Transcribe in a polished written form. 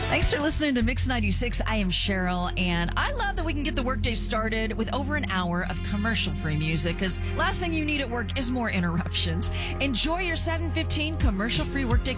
Thanks for listening to Mix 96. I am Cheryl, and I love that we can get the workday started with over an hour of commercial-free music, because last thing you need at work is more interruptions. Enjoy your 7:15 commercial-free workday